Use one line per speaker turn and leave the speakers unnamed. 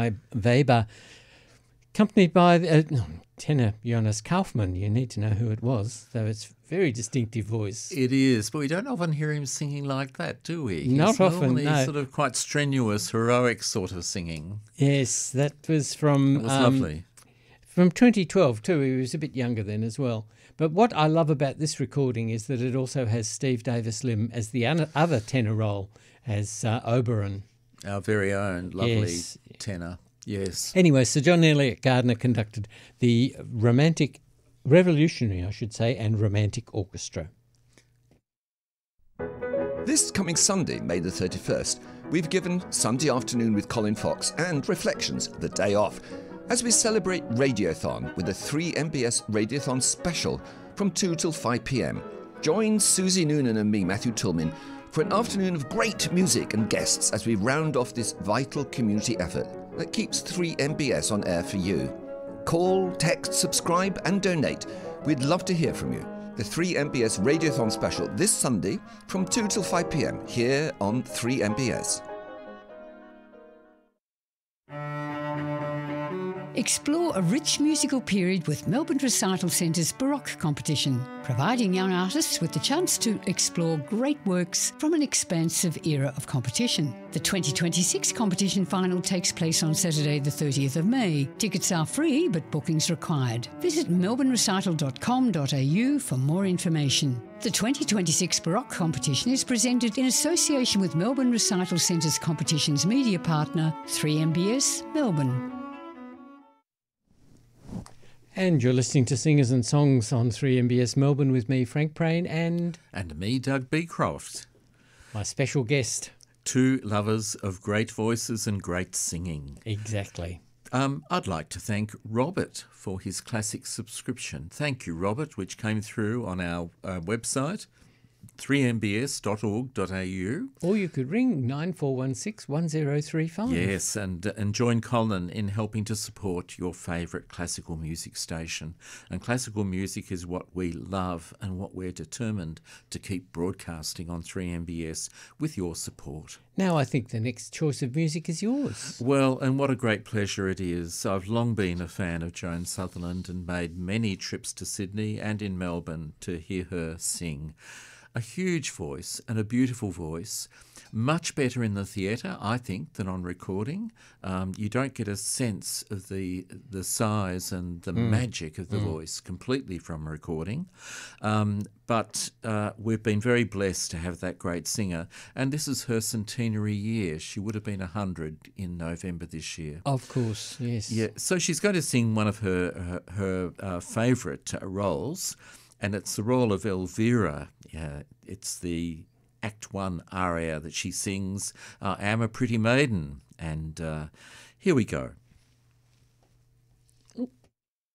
by Weber, accompanied by tenor Jonas Kaufmann. You need to know who it was, though it's a very distinctive voice.
It is, but we don't often hear him singing like that, do we?
Not often, no.
He's sort of quite strenuous, heroic sort of singing.
Yes, that was from...
It was lovely.
From 2012 too. He was a bit younger then as well. But what I love about this recording is that it also has Steve Davis Lim as the other tenor role as Oberon.
Our very own lovely tenor. Yes.
Anyway, Sir John Eliot Gardiner conducted the revolutionary, and romantic orchestra.
This coming Sunday, May the 31st, we've given Sunday Afternoon with Colin Fox and Reflections the day off, as we celebrate Radiothon with a 3MBS Radiothon special from 2 till 5 p.m. Join Susie Noonan and me, Matthew Tillman, for an afternoon of great music and guests as we round off this vital community effort that keeps 3MBS on air for you. Call, text, subscribe and donate. We'd love to hear from you. The 3MBS Radiothon special this Sunday from 2 till 5 p.m. here on 3MBS.
Explore a rich musical period with Melbourne Recital Centre's Baroque competition, providing young artists with the chance to explore great works from an expansive era of competition. The 2026 competition final takes place on Saturday the 30th of May. Tickets are free, but bookings required. Visit melbournerecital.com.au for more information. The 2026 Baroque competition is presented in association with Melbourne Recital Centre's competition's media partner, 3MBS Melbourne.
And you're listening to Singers and Songs on 3MBS Melbourne with me, Frank Prain, and
me, Doug Beecroft.
My special guest.
Two lovers of great voices and great singing.
Exactly.
I'd like to thank Robert for his classic subscription. Thank you, Robert, which came through on our website, 3mbs.org.au.
Or you could ring 9416 1035.
Yes, and join Colin in helping to support your favourite classical music station. And classical music is what we love and what we're determined to keep broadcasting on 3MBS with your support.
Now I think the next choice of music is yours.
Well, and what a great pleasure it is. I've long been a fan of Joan Sutherland and made many trips to Sydney and in Melbourne to hear her sing. A huge voice and a beautiful voice, much better in the theatre, I think, than on recording. You don't get a sense of the size and the magic of the voice completely from recording. But we've been very blessed to have that great singer. And this is her centenary year. She would have been 100 in November this year.
Of course, yes.
Yeah, so she's going to sing one of her favourite roles. And it's the role of Elvira. It's the Act 1 aria that she sings, I Am a Pretty Maiden. And here we go.